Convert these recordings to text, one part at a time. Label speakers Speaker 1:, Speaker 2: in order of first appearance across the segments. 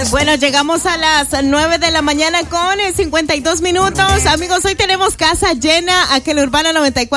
Speaker 1: Bueno, llegamos a las 9 de la mañana con 52 minutos. Amigos, hoy tenemos casa llena aquí en Urbana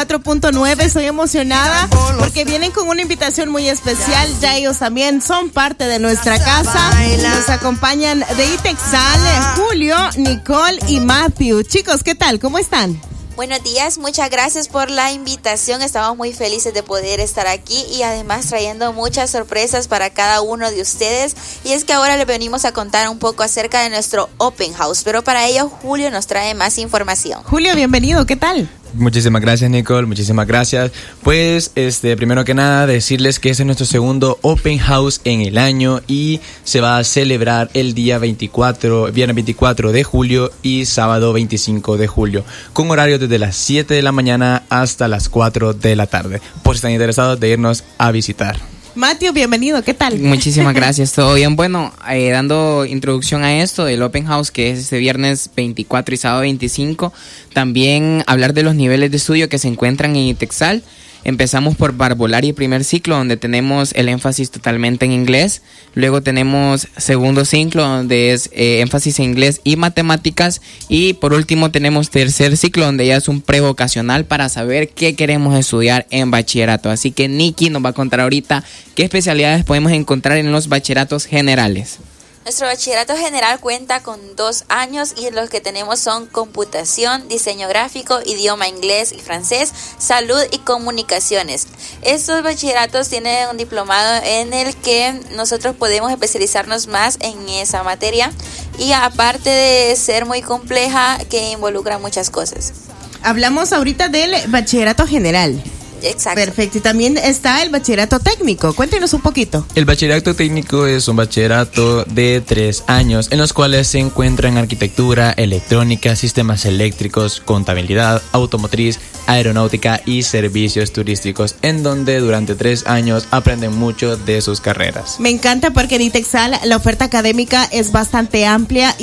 Speaker 1: 94.9. Estoy emocionada porque vienen con una invitación muy especial. Ya ellos también son parte de nuestra casa. Nos acompañan de Itexal, Julio, Nicole y Matthew. Chicos, ¿qué tal? ¿Cómo están?
Speaker 2: Buenos días, muchas gracias por la invitación. Estamos muy felices de poder estar aquí y además trayendo muchas sorpresas para cada uno de ustedes. Y es que ahora les venimos a contar un poco acerca de nuestro Open House, pero para ello Julio nos trae más información.
Speaker 1: Julio, bienvenido, ¿qué tal?
Speaker 3: Muchísimas gracias, Nicole, muchísimas gracias. Pues, primero que nada, decirles que este es nuestro segundo Open House en el año y se va a celebrar el día viernes 24 de julio y sábado 25 de julio, con horario desde las 7 de la mañana hasta las 4 de la tarde, por si están interesados de irnos a visitar.
Speaker 1: Matthew, bienvenido, ¿qué tal?
Speaker 4: Muchísimas gracias, todo bien. Bueno, dando introducción a esto del Open House, que es este viernes 24 y sábado 25, también hablar de los niveles de estudio que se encuentran en Itexal. Empezamos por Barbolaria, primer ciclo, donde tenemos el énfasis totalmente en inglés. Luego tenemos segundo ciclo, donde es énfasis en inglés y matemáticas. Y por último tenemos tercer ciclo, donde ya es un prevocacional para saber qué queremos estudiar en bachillerato. Así que Nikki nos va a contar ahorita qué especialidades podemos encontrar en los bachilleratos generales.
Speaker 2: Nuestro bachillerato general cuenta con 2 años y los que tenemos son computación, diseño gráfico, idioma inglés y francés, salud y comunicaciones. Estos bachilleratos tienen un diplomado en el que nosotros podemos especializarnos más en esa materia y aparte de ser muy compleja, que involucra muchas cosas.
Speaker 1: Hablamos ahorita del bachillerato general.
Speaker 2: Exacto.
Speaker 1: Perfecto, y también está el bachillerato técnico. Cuéntenos un poquito.
Speaker 3: El bachillerato técnico es un bachillerato de 3 años en los cuales se encuentran arquitectura, electrónica, sistemas eléctricos, contabilidad, automotriz, aeronáutica y servicios turísticos, en donde durante 3 años aprenden mucho de sus carreras.
Speaker 1: Me encanta porque en Itexal la oferta académica es bastante amplia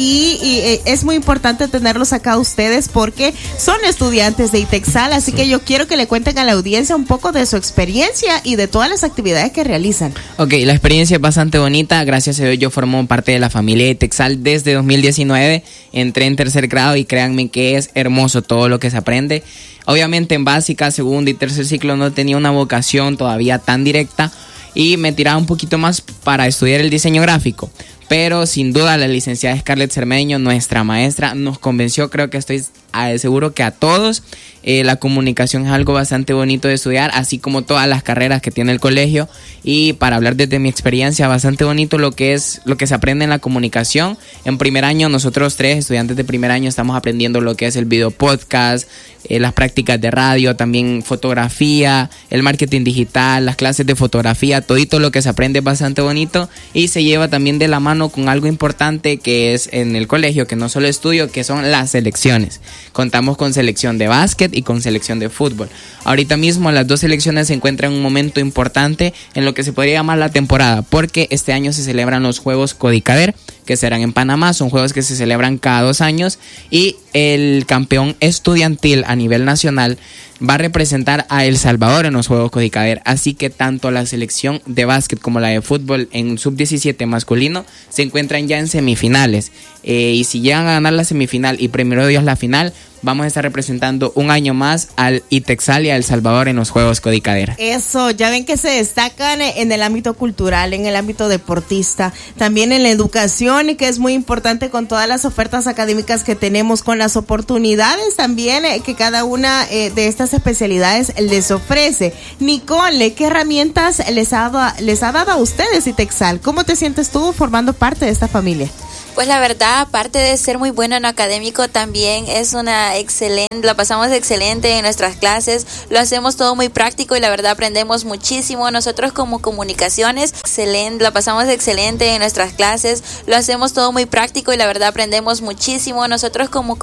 Speaker 1: y es muy importante tenerlos acá a ustedes porque son estudiantes de Itexal, así que yo quiero que le cuenten a la audiencia un poco de su experiencia y de todas las actividades que realizan.
Speaker 4: Ok, la experiencia es bastante bonita. Gracias a Dios yo formo parte de la familia de Itexal desde 2019. Entré en tercer grado y créanme que es hermoso todo lo que se aprende. Obviamente en básica, segundo y tercer ciclo no tenía una vocación todavía tan directa y me tiraba un poquito más para estudiar el diseño gráfico. Pero sin duda la licenciada Scarlett Cermeño, nuestra maestra, nos convenció, creo que estoy seguro que a todos. La comunicación es algo bastante bonito de estudiar, así como todas las carreras que tiene el colegio. Y para hablar desde mi experiencia, bastante bonito lo que se aprende en la comunicación. En primer año, nosotros 3 estudiantes de primer año estamos aprendiendo lo que es el video podcast, las prácticas de radio, también fotografía, el marketing digital, las clases de fotografía, todito lo que se aprende es bastante bonito y se lleva también de la mano con algo importante que es en el colegio, que no solo estudio, que son las selecciones. Contamos con selección de básquet y con selección de fútbol. Ahorita mismo las 2 selecciones se encuentran en un momento importante en lo que se podría llamar la temporada, porque este año se celebran los Juegos Codicader, que serán en Panamá. Son juegos que se celebran cada 2 años y el campeón estudiantil a nivel nacional va a representar a El Salvador en los Juegos Codicader, así que tanto la selección de básquet como la de fútbol en sub-17 masculino se encuentran ya en semifinales, y si llegan a ganar la semifinal y primero Dios la final, vamos a estar representando un año más al Itexal y a El Salvador en los Juegos Codicader.
Speaker 1: Eso, ya ven que se destacan en el ámbito cultural, en el ámbito deportista, también en la educación, y que es muy importante con todas las ofertas académicas que tenemos, con las oportunidades también que cada una de estas especialidades les ofrece. Nicole, ¿qué herramientas les ha dado a ustedes Itexal? ¿Cómo te sientes tú formando parte de esta familia?
Speaker 2: Pues la verdad, aparte de ser muy bueno en lo académico, también es una excelente, la pasamos excelente en nuestras clases, lo hacemos todo muy práctico y la verdad aprendemos muchísimo. Nosotros como comunicaciones, la pasamos excelente en nuestras clases, lo hacemos todo muy práctico y la verdad aprendemos muchísimo. Nosotros como